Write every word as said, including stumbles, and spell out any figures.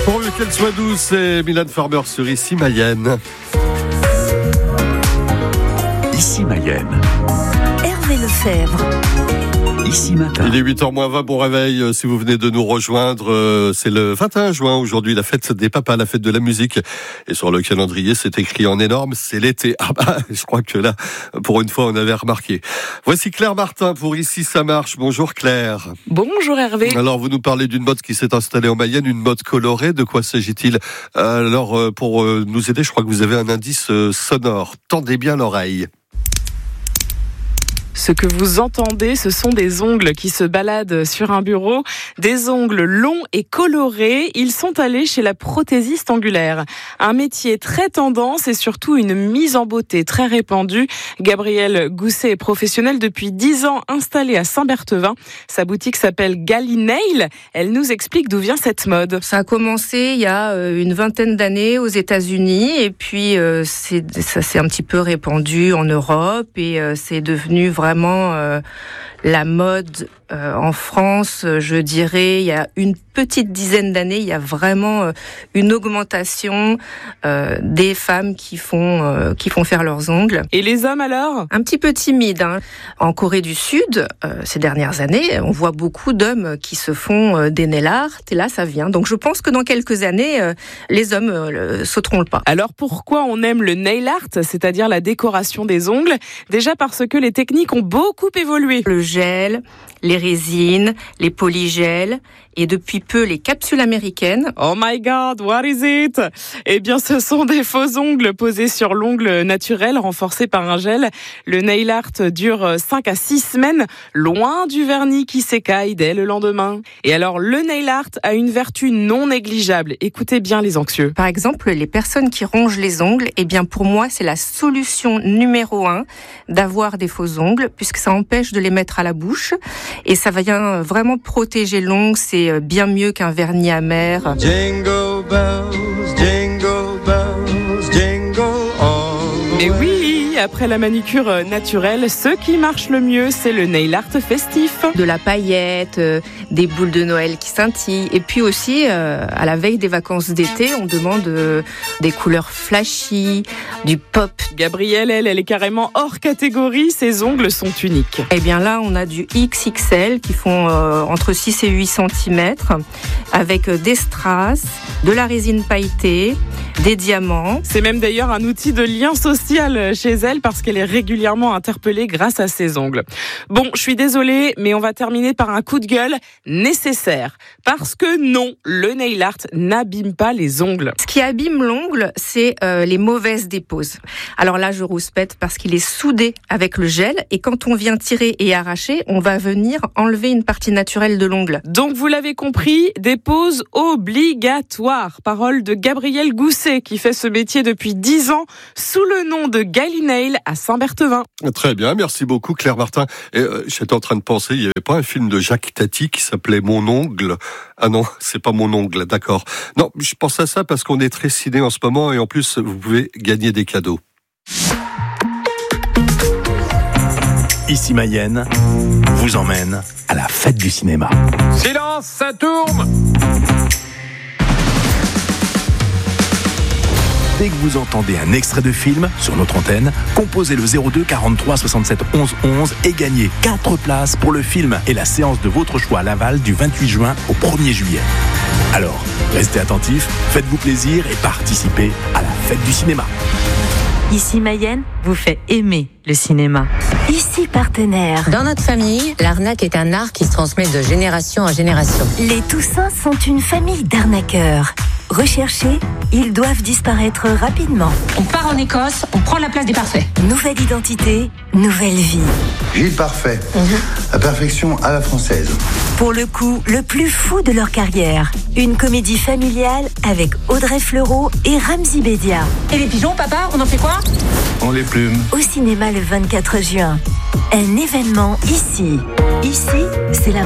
Pourvu qu'elle soit douce, c'est Mylène Farmer sur Ici Mayenne. Ici Mayenne. Hervé Lefebvre. Ici matin. Il est huit heures moins vingt, bon réveil. Si vous venez de nous rejoindre, c'est le vingt et un juin aujourd'hui, la fête des papas, la fête de la musique. Et sur le calendrier, c'est écrit en énorme, c'est l'été. Ah bah, je crois que là, pour une fois, on avait remarqué. Voici Claire Martin pour Ici ça marche. Bonjour Claire. Bonjour Hervé. Alors vous nous parlez d'une mode qui s'est installée en Mayenne, une mode colorée. De quoi s'agit-il? Alors pour nous aider, je crois que vous avez un indice sonore. Tendez bien l'oreille. Ce que vous entendez, ce sont des ongles qui se baladent sur un bureau, des ongles longs et colorés. Ils sont allés chez la prothésiste angulaire. Un métier très tendance et surtout une mise en beauté très répandue. Gabrielle Gousset est professionnelle depuis dix ans, installée à Saint-Berthevin. Sa boutique s'appelle Galinail. Elle nous explique d'où vient cette mode. Ça a commencé il y a une vingtaine d'années aux États-Unis et puis euh, c'est, ça s'est un petit peu répandu en Europe et euh, c'est devenu vraiment Vraiment, euh, la mode euh, en France, je dirais, il y a une petite dizaine d'années, il y a vraiment euh, une augmentation euh, des femmes qui font euh, qui font faire leurs ongles. Et les hommes alors ? Un petit peu timide. Hein. En Corée du Sud, euh, ces dernières années, on voit beaucoup d'hommes qui se font euh, des nail art. Et là, ça vient. Donc, je pense que dans quelques années, euh, les hommes euh, sauteront le pas. Alors, pourquoi on aime le nail art, c'est-à-dire la décoration des ongles ? Déjà parce que les techniques ont beaucoup évolué. Le gel, les résines, les polygels et depuis peu les capsules américaines. Oh my God, what is it ? Eh bien, ce sont des faux ongles posés sur l'ongle naturel renforcés par un gel. Le nail art dure cinq à six semaines, loin du vernis qui s'écaille dès le lendemain. Et alors, le nail art a une vertu non négligeable. Écoutez bien les anxieux. Par exemple, les personnes qui rongent les ongles, eh bien pour moi, c'est la solution numéro un d'avoir des faux ongles, puisque ça empêche de les mettre à la bouche et ça vient vraiment protéger l'ongle. C'est bien mieux qu'un vernis amer. Jingle bells, jingle bells, jingle all. Et oui, après la manicure naturelle, ce qui marche le mieux, c'est le nail art festif. De la paillette, euh, des boules de Noël qui scintillent. Et puis aussi, euh, à la veille des vacances d'été, on demande euh, des couleurs flashy, du pop. Gabrielle, elle, elle est carrément hors catégorie. Ses ongles sont uniques. Eh bien là, on a du X X L qui font euh, entre six et huit centimètres avec euh, des strass, de la résine pailletée, des diamants. C'est même d'ailleurs un outil de lien social chez elle parce qu'elle est régulièrement interpellée grâce à ses ongles. Bon, je suis désolée, mais on va terminer par un coup de gueule nécessaire. Parce que non, le nail art n'abîme pas les ongles. Ce qui abîme l'ongle, c'est euh, les mauvaises déposes. Alors là, je rouspète parce qu'il est soudé avec le gel et quand on vient tirer et arracher, on va venir enlever une partie naturelle de l'ongle. Donc vous l'avez compris, dépose obligatoire. Parole de Gabrielle Gousset qui fait ce métier depuis dix ans sous le nom de Galinail à Saint-Berthevin. Très bien, merci beaucoup Claire Martin. Et euh, j'étais en train de penser, il n'y avait pas un film de Jacques Tati qui s'appelait Mon ongle? Ah non, c'est pas Mon ongle, d'accord. Non, je pense à ça parce qu'on est très ciné en ce moment et en plus vous pouvez gagner des cadeaux. Ici Mayenne vous emmène à la fête du cinéma. Silence, ça tourne. Dès que vous entendez un extrait de film sur notre antenne, composez le zéro deux quarante-trois soixante-sept onze onze et gagnez quatre places pour le film et la séance de votre choix à Laval du vingt-huit juin au premier juillet. Alors, restez attentifs, faites-vous plaisir et participez à la fête du cinéma. Ici Mayenne vous fait aimer le cinéma. Ici Partenaire. Dans notre famille, l'arnaque est un art qui se transmet de génération en génération. Les Toussins sont une famille d'arnaqueurs. Recherchés, ils doivent disparaître rapidement. On part en Écosse, on prend la place des parfaits. Nouvelle identité, nouvelle vie. Gilles Parfait, mm-hmm. La perfection à la française. Pour le coup, le plus fou de leur carrière. Une comédie familiale avec Audrey Fleurot et Ramzy Bedia. Et les pigeons, papa, on en fait quoi ? On les plume. Au cinéma le vingt-quatre juin. Un événement ici. Ici, c'est la